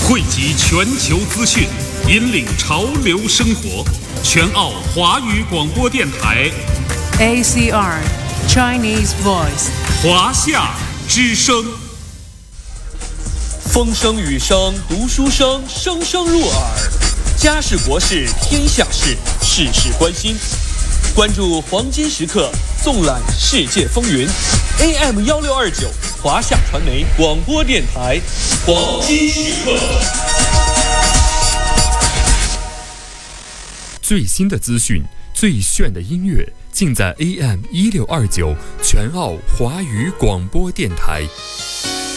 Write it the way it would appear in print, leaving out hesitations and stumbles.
汇集全球资讯，引领潮流生活。全澳华语广播电台 ACR Chinese Voice 华夏之声。 风声雨声读书声，声声入耳。家事国事天下事，事事关心。关注黄金时刻，纵览世界风云。AM1629华夏传媒广播电台，黄金时刻。 最新的资讯，最炫的音乐，尽在AM1629全澳华语广播电台。